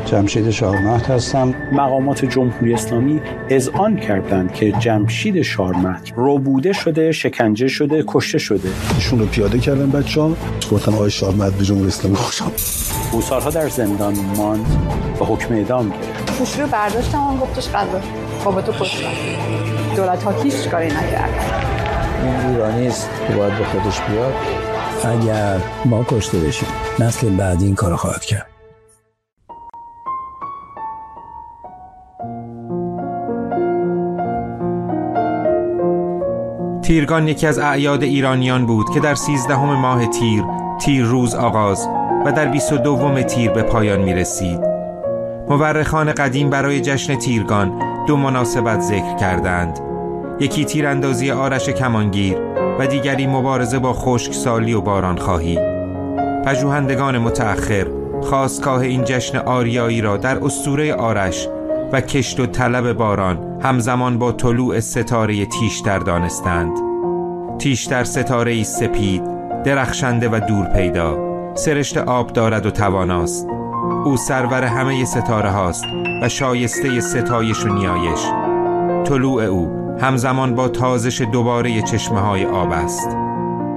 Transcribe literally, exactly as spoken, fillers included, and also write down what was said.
جمشید شارمهد هستم. مقامات جمهوری اسلامی اذعان کردند که جمشید شارمهد ربوده شده، شکنجه شده، کشته شده. ایشون رو پیاده کردن بچه‌ها، گفتن آقای شارمهد به جمهوری اسلامی خوشم. او سالها در زندان ماند و حکم اعدام گرفت. گوشی رو برداشتم و گفتش قضا بابا تو کشتن. دولت ها هیچ کاری نکرد. این ایرانی است که باید به خودش بیاد. اگر ما کشته بشیم نسل بعدی این کارو خواهد کرد. تیرگان یکی از اعیاد ایرانیان بود که در سیزدهم ماه تیر تیر روز آغاز و در بیست و دوم تیر به پایان می رسید. مورخان قدیم برای جشن تیرگان دو مناسبت ذکر کردند. یکی تیراندازی آرش کمانگیر و دیگری مبارزه با خشکسالی و بارانخواهی. پژوهندگان متأخر خاستگاه این جشن آریایی را در اسطوره آرش و کشت و طلب باران همزمان با طلوع ستاره تیشتر دانستند. تیشتر ستاره‌ای سپید، درخشنده و دور پیدا، سرشت آب دارد و تواناست. او سرور همه ستاره هاست و شایسته ستایش و نیایش. طلوع او همزمان با تازش دوباره چشمه های آب است.